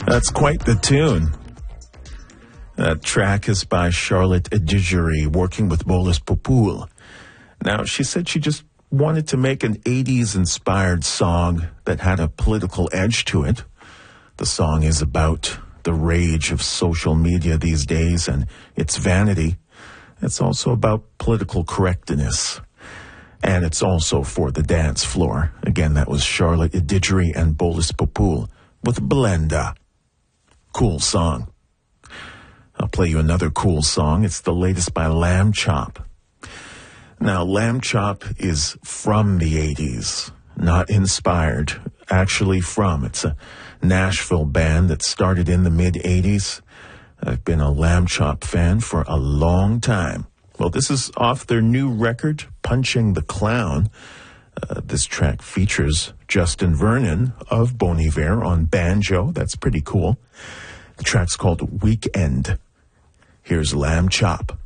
That's quite the tune. That track is by Charlotte Adigéry, working with Bolis Popul. Now, she said she just wanted to make an 80s-inspired song that had a political edge to it. The song is about the rage of social media these days and its vanity. It's also about political correctness. And it's also for the dance floor. Again, that was Charlotte Adigéry and Bolis Popul with Blenda. Cool song. I'll play you another cool song. It's the latest by Lamb Chop. Now, Lamb Chop is from the 80s, not inspired, actually from. It's a Nashville band that started in the mid-80s. I've been a Lamb Chop fan for a long time. Well, this is off their new record, Punching the Clown. This track features Justin Vernon of Bon Iver on banjo. That's pretty cool. The track's called Weekend. Here's Lamb Chop.